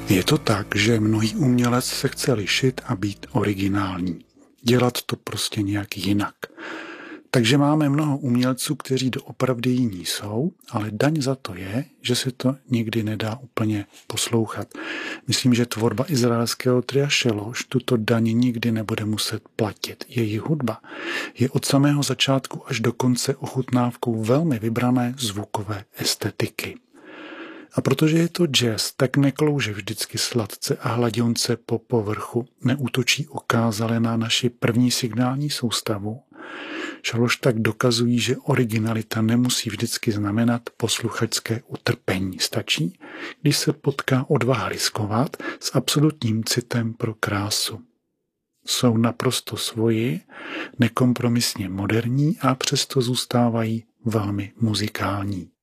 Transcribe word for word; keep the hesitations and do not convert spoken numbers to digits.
Je to tak, že mnohý umělec se chce lišit a být originální. Dělat to prostě nějak jinak. Takže máme mnoho umělců, kteří doopravdy jiní jsou, ale daň za to je, že se to nikdy nedá úplně poslouchat. Myslím, že tvorba izraelského tria Šeloš tuto daň nikdy nebude muset platit. Její hudba je od samého začátku až do konce ochutnávkou velmi vybrané zvukové estetiky. A protože je to jazz, tak neklouže vždycky sladce a hladionce po povrchu, neútočí okázale na naši první signální soustavu. Šaloš tak dokazují, že originalita nemusí vždycky znamenat posluchačské utrpení. Stačí, když se potká odvaha riskovat s absolutním citem pro krásu. Jsou naprosto svoji, nekompromisně moderní a přesto zůstávají velmi muzikální.